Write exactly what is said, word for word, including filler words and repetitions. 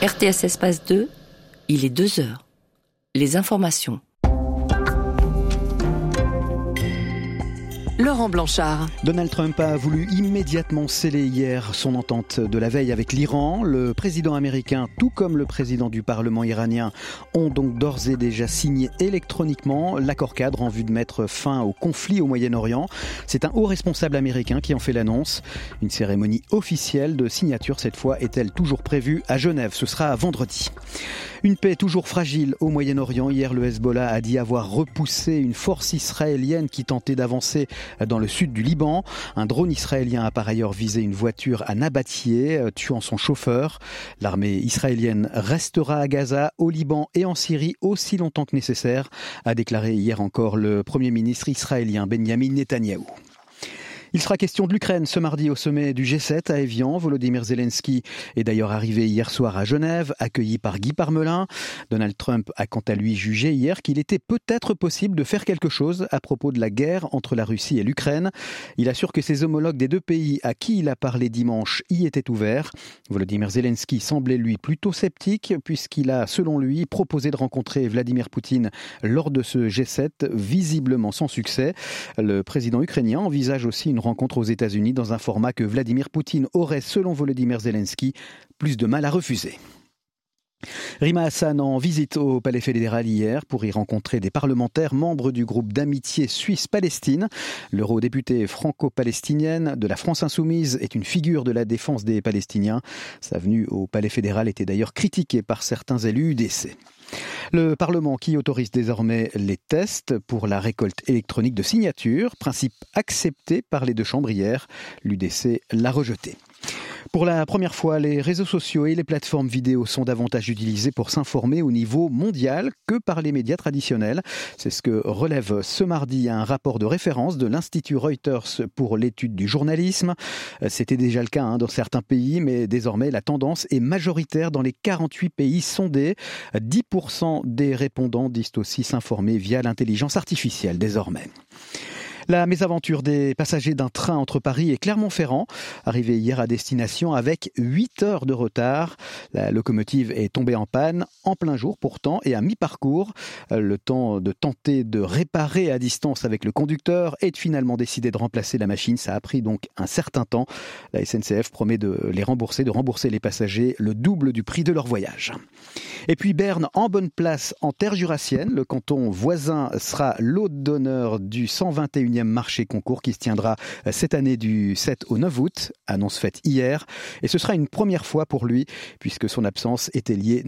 R T S Espace deux, il est deux heures. Les informations. Laurent Blanchard. Donald Trump a voulu immédiatement sceller hier son entente de la veille avec l'Iran. Le président américain, tout comme le président du Parlement iranien, ont donc d'ores et déjà signé électroniquement l'accord cadre en vue de mettre fin au conflit au Moyen-Orient. C'est un haut responsable américain qui en fait l'annonce. Une cérémonie officielle de signature, cette fois, est-elle toujours prévue à Genève. Ce sera vendredi. Une paix toujours fragile au Moyen-Orient. Hier, le Hezbollah a dit avoir repoussé une force israélienne qui tentait d'avancer dans le sud du Liban. Un drone israélien a par ailleurs visé une voiture à Nabatieh, tuant son chauffeur. L'armée israélienne restera à Gaza, au Liban et en Syrie aussi longtemps que nécessaire, a déclaré hier encore le Premier ministre israélien Benjamin Netanyahou. Il sera question de l'Ukraine ce mardi au sommet du G sept à Évian. Volodymyr Zelensky est d'ailleurs arrivé hier soir à Genève, accueilli par Guy Parmelin. Donald Trump a quant à lui jugé hier qu'il était peut-être possible de faire quelque chose à propos de la guerre entre la Russie et l'Ukraine. Il assure que ses homologues des deux pays à qui il a parlé dimanche y étaient ouverts. Volodymyr Zelensky semblait lui plutôt sceptique puisqu'il a, selon lui, proposé de rencontrer Vladimir Poutine lors de ce G sept, visiblement sans succès. Le président ukrainien envisage aussi une rencontre aux États-Unis dans un format que Vladimir Poutine aurait, selon Volodymyr Zelensky, plus de mal à refuser. Rima Hassan en visite au Palais fédéral hier pour y rencontrer des parlementaires membres du groupe d'amitié Suisse-Palestine. L'eurodéputée franco-palestinienne de la France Insoumise est une figure de la défense des Palestiniens. Sa venue au Palais fédéral était d'ailleurs critiquée par certains élus U D C. Le Parlement qui autorise désormais les tests pour la récolte électronique de signatures, principe accepté par les deux chambres hier. L'U D C l'a rejeté. Pour la première fois, les réseaux sociaux et les plateformes vidéo sont davantage utilisés pour s'informer au niveau mondial que par les médias traditionnels. C'est ce que relève ce mardi un rapport de référence de l'Institut Reuters pour l'étude du journalisme. C'était déjà le cas hein, dans certains pays, mais désormais la tendance est majoritaire dans les quarante-huit pays sondés. dix pour cent des répondants disent aussi s'informer via l'intelligence artificielle désormais. La mésaventure des passagers d'un train entre Paris et Clermont-Ferrand, arrivé hier à destination avec huit heures de retard. La locomotive est tombée en panne en plein jour pourtant et à mi-parcours. Le temps de tenter de réparer à distance avec le conducteur et de finalement décider de remplacer la machine. Ça a pris donc un certain temps. La S N C F promet de les rembourser, de rembourser les passagers le double du prix de leur voyage. Et puis Berne en bonne place en terre jurassienne. Le canton voisin sera l'hôte d'honneur du cent vingt et unième marché concours qui se tiendra cette année du sept au neuf août. Annonce faite hier. Et ce sera une première fois pour lui puisque son absence était liée